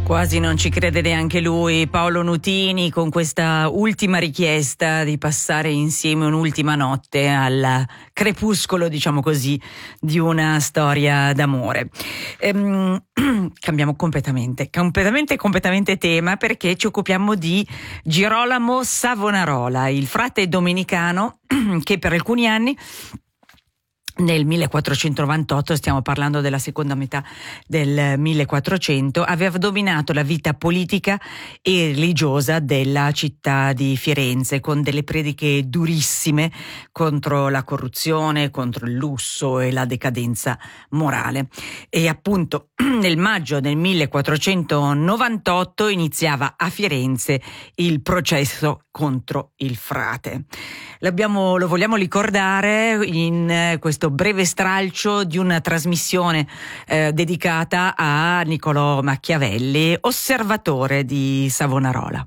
Quasi non ci crede neanche lui, Paolo Nutini, con questa ultima richiesta di passare insieme un'ultima notte al crepuscolo, diciamo così, di una storia d'amore. Cambiamo completamente tema, perché ci occupiamo di Girolamo Savonarola, il frate domenicano che per alcuni anni, nel 1498, stiamo parlando della seconda metà del 1400, aveva dominato la vita politica e religiosa della città di Firenze, con delle prediche durissime contro la corruzione, contro il lusso e la decadenza morale. E appunto nel maggio del 1498 iniziava a Firenze il processo contro il frate. Lo vogliamo ricordare in questo breve stralcio di una trasmissione dedicata a Niccolò Machiavelli, osservatore di Savonarola.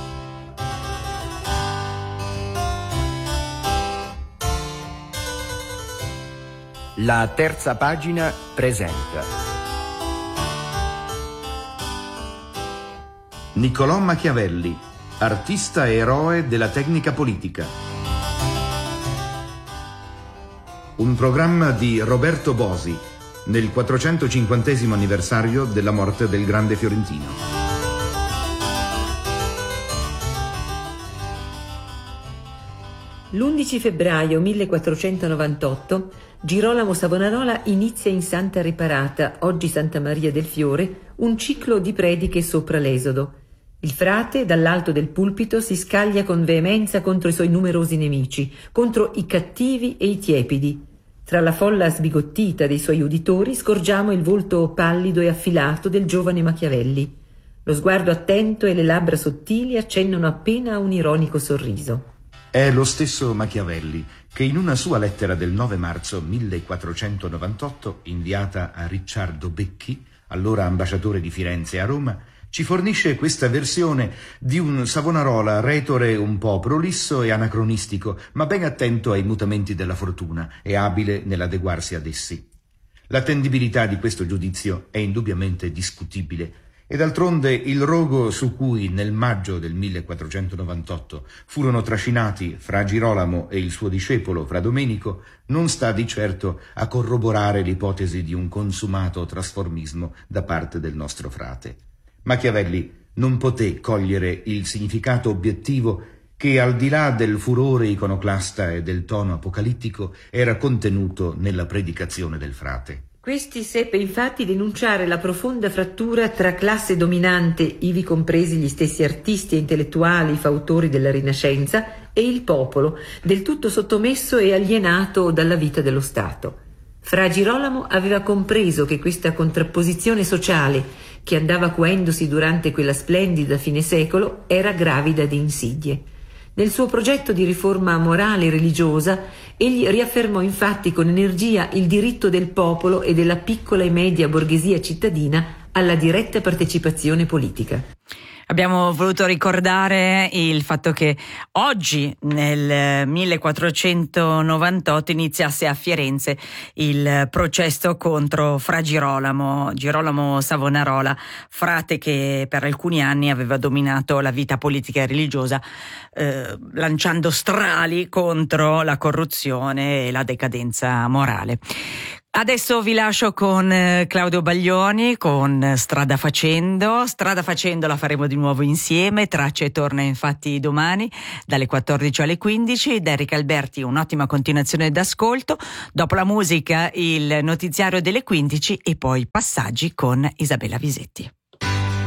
La terza pagina presenta Niccolò Machiavelli, artista e eroe della tecnica politica. Un programma di Roberto Bosi nel 450° anniversario della morte del grande fiorentino. L'11 febbraio 1498 Girolamo Savonarola inizia in Santa Riparata, oggi Santa Maria del Fiore, un ciclo di prediche sopra l'Esodo. Il frate, dall'alto del pulpito, si scaglia con veemenza contro i suoi numerosi nemici, contro i cattivi e i tiepidi. Tra la folla sbigottita dei suoi uditori scorgiamo il volto pallido e affilato del giovane Machiavelli. Lo sguardo attento e le labbra sottili accennano appena a un ironico sorriso. È lo stesso Machiavelli che in una sua lettera del 9 marzo 1498, inviata a Ricciardo Becchi, allora ambasciatore di Firenze a Roma, ci fornisce questa versione di un Savonarola retore un po' prolisso e anacronistico, ma ben attento ai mutamenti della fortuna e abile nell'adeguarsi ad essi. L'attendibilità di questo giudizio è indubbiamente discutibile, e d'altronde il rogo su cui nel maggio del 1498 furono trascinati Fra Girolamo e il suo discepolo Fra Domenico non sta di certo a corroborare l'ipotesi di un consumato trasformismo da parte del nostro frate. Machiavelli non poté cogliere il significato obiettivo che, al di là del furore iconoclasta e del tono apocalittico, era contenuto nella predicazione del frate. Questi seppe infatti denunciare la profonda frattura tra classe dominante, ivi compresi gli stessi artisti e intellettuali fautori della Rinascenza, e il popolo, del tutto sottomesso e alienato dalla vita dello Stato. Fra Girolamo aveva compreso che questa contrapposizione sociale, che andava acuendosi durante quella splendida fine secolo, era gravida di insidie. Nel suo progetto di riforma morale e religiosa, egli riaffermò infatti con energia il diritto del popolo e della piccola e media borghesia cittadina alla diretta partecipazione politica. Abbiamo voluto ricordare il fatto che oggi, nel 1498, iniziasse a Firenze il processo contro Fra Girolamo Savonarola, frate che per alcuni anni aveva dominato la vita politica e religiosa, lanciando strali contro la corruzione e la decadenza morale. Adesso vi lascio con Claudio Baglioni con Strada Facendo. Strada Facendo la faremo di nuovo insieme. Tracce torna infatti domani dalle 14 alle 15. Da Enrica Alberti un'ottima continuazione d'ascolto. Dopo la musica il notiziario delle 15 e poi passaggi con Isabella Visetti.